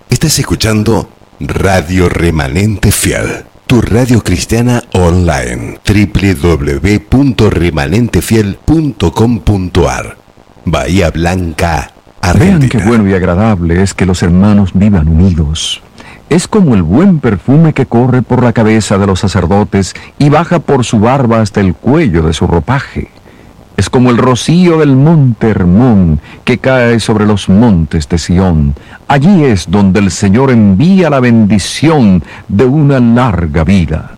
Estás escuchando Radio Remanente Fiel, tu radio cristiana online, www.remanentefiel.com.ar. Bahía Blanca, Argentina. Vean qué bueno y agradable es que los hermanos vivan unidos. Es como el buen perfume que corre por la cabeza de los sacerdotes y baja por su barba hasta el cuello de su ropaje. Es como el rocío del monte Hermón que cae sobre los montes de Sión. Allí es donde el Señor envía la bendición de una larga vida.